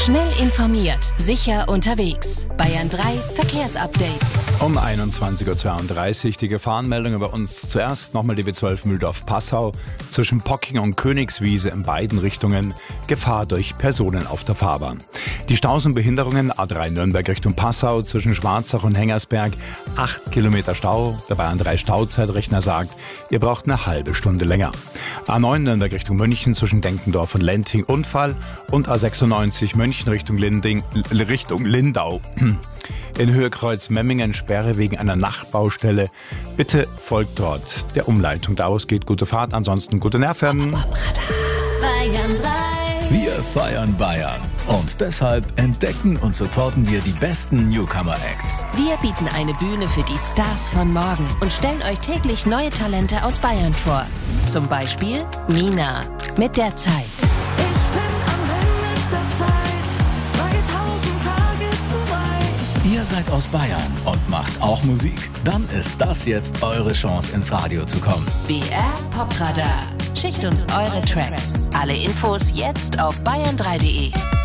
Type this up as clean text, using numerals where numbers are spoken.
Schnell informiert, sicher unterwegs. Bayern 3 Verkehrsupdate. Um 21.32 Uhr die Gefahrenmeldung über uns. Zuerst nochmal die B12 Mühldorf-Passau. Zwischen Pocking und Königswiese in beiden Richtungen Gefahr durch Personen auf der Fahrbahn. Die Staus und Behinderungen A3 Nürnberg Richtung Passau zwischen Schwarzach und Hengersberg. 8 Kilometer Stau. Der Bayern 3 Stauzeitrechner sagt, ihr braucht eine halbe Stunde länger. A9 Nürnberg Richtung München zwischen Denkendorf und Lenting Unfall. Und A96 München Richtung Lindau. In Höhe Kreuz-Memmingen Sperre wegen einer Nachtbaustelle. Bitte folgt dort der Umleitung. Daraus geht gute Fahrt, ansonsten gute Nerven. Bayern 3. Wir feiern Bayern. Und deshalb entdecken und supporten wir die besten Newcomer-Acts. Wir bieten eine Bühne für die Stars von morgen und stellen euch täglich neue Talente aus Bayern vor. Zum Beispiel Mina mit der Zeit. Ihr seid aus Bayern und macht auch Musik? Dann ist das jetzt eure Chance, ins Radio zu kommen. BR Popradar. Schickt uns eure Tracks. Alle Infos jetzt auf bayern3.de.